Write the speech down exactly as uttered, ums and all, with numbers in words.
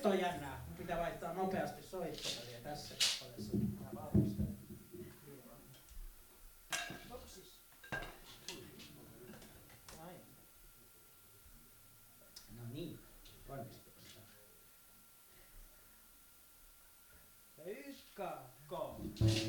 Nyt on jännää. Mun pitää vaihtaa nopeasti soittoväliä tässä kappaleessa. Mä valmistelen. Topsis. No niin, onnistuuko tämä? Yksi, kaksi, kolme.